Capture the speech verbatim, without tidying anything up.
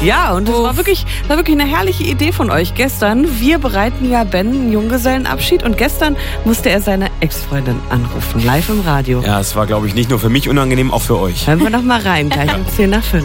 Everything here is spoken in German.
Ja, und das war wirklich, war wirklich eine herrliche Idee von euch gestern. Wir bereiten ja Ben einen Junggesellenabschied und gestern musste er seine Ex-Freundin anrufen, live im Radio. Ja, es war, glaube ich, nicht nur für mich unangenehm, auch für euch. Hören wir noch mal rein, gleich um zehn nach fünf.